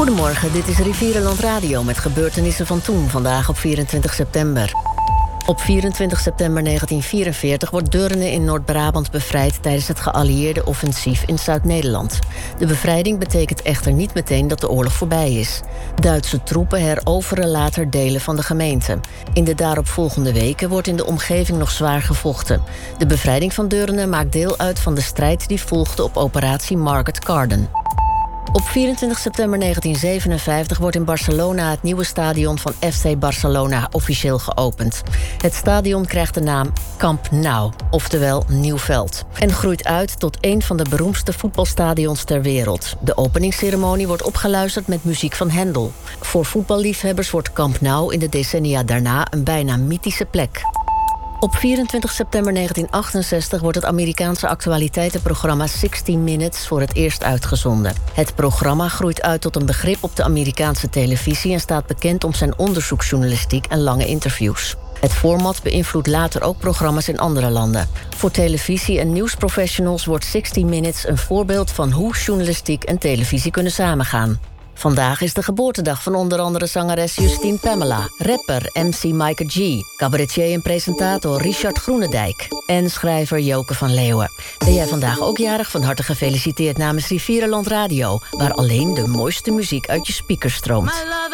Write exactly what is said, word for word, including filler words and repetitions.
Goedemorgen, dit is Rivierenland Radio met gebeurtenissen van toen, vandaag op vierentwintig september. Op vierentwintig september negentien vierenveertig wordt Deurne in Noord-Brabant bevrijd tijdens het geallieerde offensief in Zuid-Nederland. De bevrijding betekent echter niet meteen dat de oorlog voorbij is. Duitse troepen heroveren later delen van de gemeente. In de daaropvolgende weken wordt in de omgeving nog zwaar gevochten. De bevrijding van Deurne maakt deel uit van de strijd die volgde op operatie Market Garden. Op vierentwintig september negentien zevenenvijftig wordt in Barcelona het nieuwe stadion van F C Barcelona officieel geopend. Het stadion krijgt de naam Camp Nou, oftewel Nieuw Veld, en groeit uit tot een van de beroemdste voetbalstadions ter wereld. De openingsceremonie wordt opgeluisterd met muziek van Händel. Voor voetballiefhebbers wordt Camp Nou in de decennia daarna een bijna mythische plek. Op vierentwintig september negentien achtenzestig wordt het Amerikaanse actualiteitenprogramma zestig minutes voor het eerst uitgezonden. Het programma groeit uit tot een begrip op de Amerikaanse televisie en staat bekend om zijn onderzoeksjournalistiek en lange interviews. Het format beïnvloedt later ook programma's in andere landen. Voor televisie- en nieuwsprofessionals wordt zestig minutes een voorbeeld van hoe journalistiek en televisie kunnen samengaan. Vandaag is de geboortedag van onder andere zangeres Justine Pamela, rapper M C Mike G, cabaretier en presentator Richard Groenendijk en schrijver Joke van Leeuwen. Ben jij vandaag ook jarig? Van harte gefeliciteerd namens Rivierenland Radio, waar alleen de mooiste muziek uit je speakers stroomt.